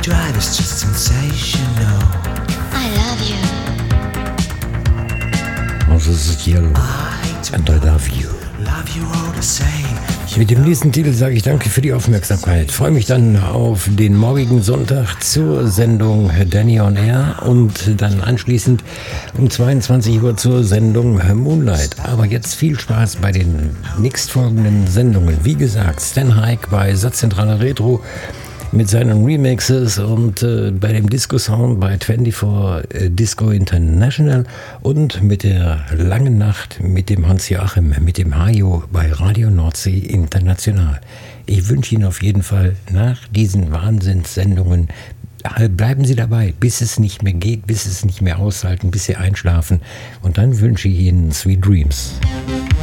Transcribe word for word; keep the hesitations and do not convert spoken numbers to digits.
drive is just sensational. I love you. Also es ist Yellow and I love you. Love you all the same. Mit dem nächsten Titel sage ich danke für die Aufmerksamkeit. Freue mich dann auf den morgigen Sonntag zur Sendung Danny on Air und dann anschließend um zweiundzwanzig Uhr zur Sendung Moonlight. Aber jetzt viel Spaß bei den nächstfolgenden Sendungen. Wie gesagt, Stan Hike bei Satzzentrale Retro mit seinen Remixes und äh, bei dem Disco-Sound bei vierundzwanzig äh, Disco International und mit der langen Nacht mit dem Hans-Joachim, mit dem Hajo bei Radio Nordsee International. Ich wünsche Ihnen auf jeden Fall nach diesen Wahnsinnssendungen, bleiben Sie dabei, bis es nicht mehr geht, bis es nicht mehr aushalten, bis Sie einschlafen und dann wünsche ich Ihnen Sweet Dreams.